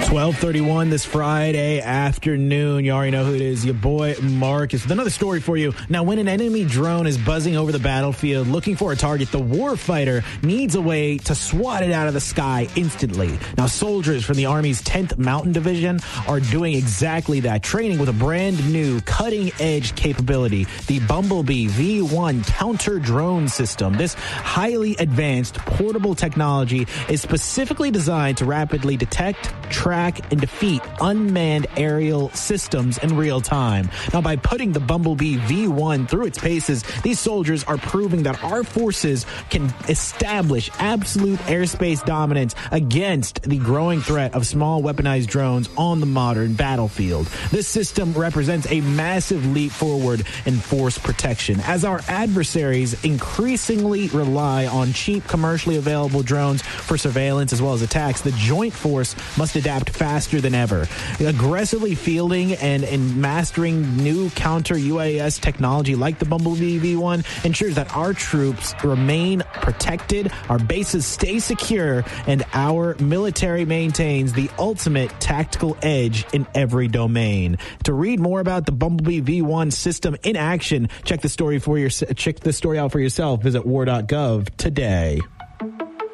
12:31 this Friday afternoon. You already know who it is. Your boy Marcus with another story for you. Now, when an enemy drone is buzzing over the battlefield looking for a target, the warfighter needs a way to swat it out of the sky instantly. Now, soldiers from the Army's 10th Mountain Division are doing exactly that, training with a brand new cutting-edge capability, the Bumblebee V1 counter-drone system. This highly advanced portable technology is specifically designed to rapidly detect, track, and defeat unmanned aerial systems in real time. Now, by putting the Bumblebee V1 through its paces, these soldiers are proving that our forces can establish absolute airspace dominance against the growing threat of small weaponized drones on the modern battlefield. This system represents a massive leap forward in force protection. As our adversaries increasingly rely on cheap, commercially available drones for surveillance as well as attacks, the joint force must adapt faster than ever. Aggressively fielding and mastering new counter-UAS technology like the Bumblebee V1 ensures that our troops remain protected, our bases stay secure, and our military maintains the ultimate tactical edge in every domain. To read more about the Bumblebee V1 system in action, check the story out for yourself. Visit war.gov today.